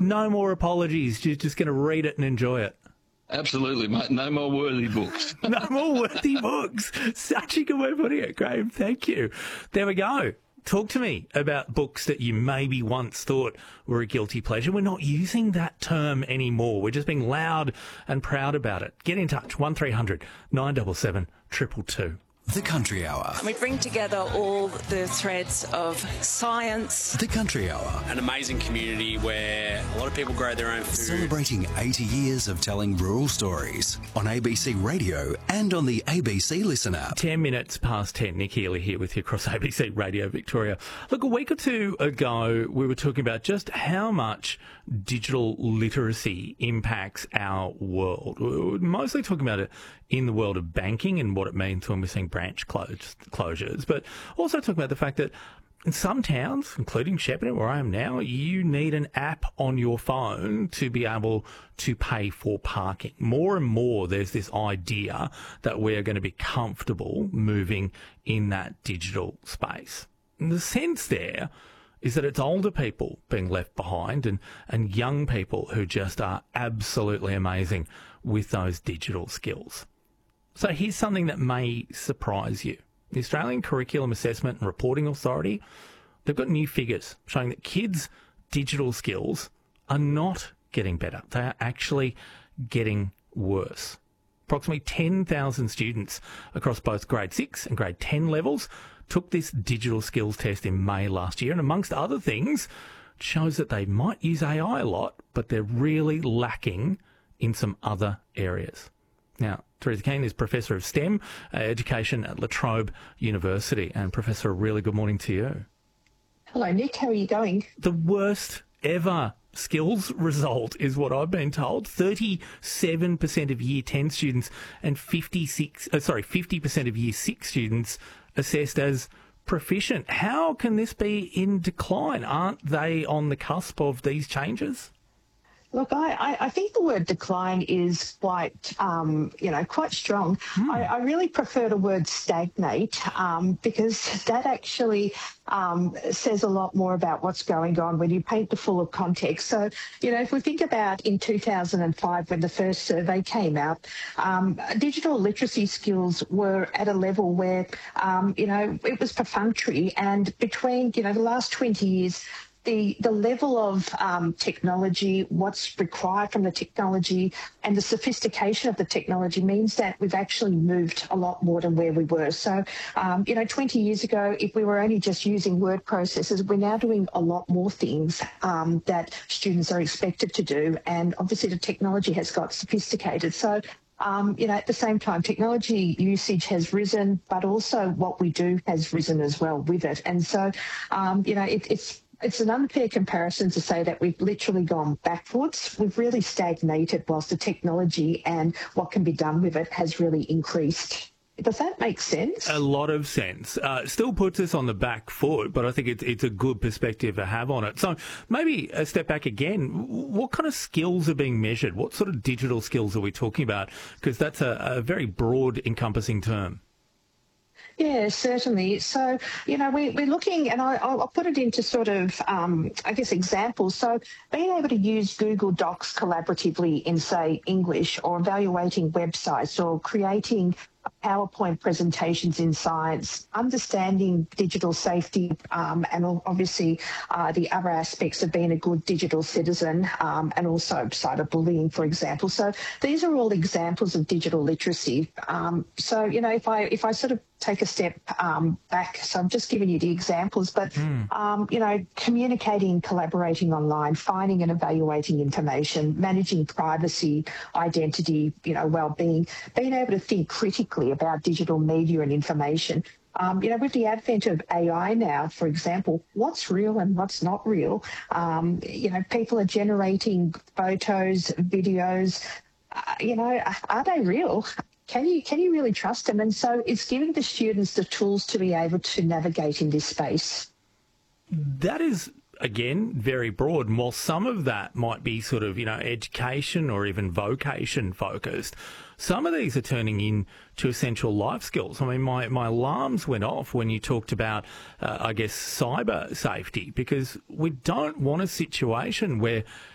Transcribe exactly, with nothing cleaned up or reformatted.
No more apologies. You're just going to read it and enjoy it. Absolutely, mate. No more worthy books. No more worthy books. Such a good way of putting it, Graham. Thank you. There we go. Talk to me about books that you maybe once thought were a guilty pleasure. We're not using that term anymore. We're just being loud and proud about it. Get in touch, one three hundred nine seven seven two two two. The Country Hour. We bring together all the threads of science. The Country Hour. An amazing community where a lot of people grow their own food. Celebrating eighty years of telling rural stories on A B C Radio and on the A B C Listen app. Ten minutes past ten. Nick Healy here with you across A B C Radio Victoria. Look, a week or two ago, we were talking about just how much digital literacy impacts our world. We were mostly talking about it in the world of banking and what it means when we're seeing branch close, closures, but also talking about the fact that in some towns, including Shepparton, where I am now, you need an app on your phone to be able to pay for parking. More and more, there's this idea that we're going to be comfortable moving in that digital space. And the sense there is that it's older people being left behind and, and young people who just are absolutely amazing with those digital skills. So here's something that may surprise you. The Australian Curriculum Assessment and Reporting Authority, they've got new figures showing that kids' digital skills are not getting better. They are actually getting worse. Approximately ten thousand students across both grade six and grade ten levels took this digital skills test in May last year, and amongst other things, it shows that they might use A I a lot, but they're really lacking in some other areas. Now, Teresa Keane is Professor of STEM uh, Education at La Trobe University. And Professor, a really good morning to you. Hello, Nick. How are you going? The worst ever skills result is what I've been told. thirty-seven percent of Year ten students and fifty-six, uh, sorry, fifty percent of Year six students assessed as proficient. How can this be in decline? Aren't they on the cusp of these changes? Look, I, I, I think the word decline is quite, um, you know, quite strong. Mm. I, I really prefer the word stagnate um, because that actually um, says a lot more about what's going on when you paint the full of context. So, you know, if we think about in two thousand five when the first survey came out, um, digital literacy skills were at a level where, um, you know, it was perfunctory. And between, you know, the last twenty years, The, the level of um, technology, what's required from the technology and the sophistication of the technology means that we've actually moved a lot more than where we were. So, um, you know, twenty years ago, if we were only just using word processors, we're now doing a lot more things um, that students are expected to do. And obviously the technology has got sophisticated. So, Um, you know, at the same time, technology usage has risen, but also what we do has risen as well with it. And so, um, you know, it, it's It's an unfair comparison to say that we've literally gone backwards. We've really stagnated whilst the technology and what can be done with it has really increased. Does that make sense? A lot of sense. Uh, still puts us on the back foot, but I think it's, it's a good perspective to have on it. So maybe a step back again. What kind of skills are being measured? What sort of digital skills are we talking about? Because that's a, a very broad encompassing term. Yeah, certainly. So, you know, we, we're looking, and I, I'll put it into sort of, um, I guess, examples. So being able to use Google Docs collaboratively in, say, English, or evaluating websites, or creating PowerPoint presentations in science, understanding digital safety, um, and obviously uh, the other aspects of being a good digital citizen, um, and also cyberbullying, for example. So these are all examples of digital literacy. Um, so, you know, if I if I sort of take a step um, back, so I'm just giving you the examples, but, mm. um, you know, communicating, collaborating online, finding and evaluating information, managing privacy, identity, you know, well-being, being able to think critically about digital media and information. Um, you know, with the advent of A I now, for example, what's real and what's not real? Um, you know, people are generating photos, videos. Uh, you know, are they real? Can you can you really trust them? And so it's giving the students the tools to be able to navigate in this space. That is, again, very broad. And while some of that might be sort of, you know, education or even vocation focused, some of these are turning into essential life skills. I mean, my, my alarms went off when you talked about, uh, I guess, cyber safety, because we don't want a situation where